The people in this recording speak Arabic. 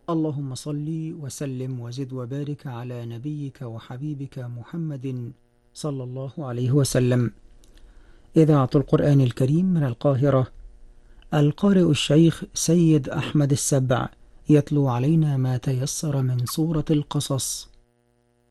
اللهم صل وسلم وزد وبارك على نبيك وحبيبك محمد صلى الله عليه وسلم. إذاعة القرآن الكريم من القاهرة، القارئ الشيخ سيد أحمد السبع يتلو علينا ما تيسر من سورة القصص،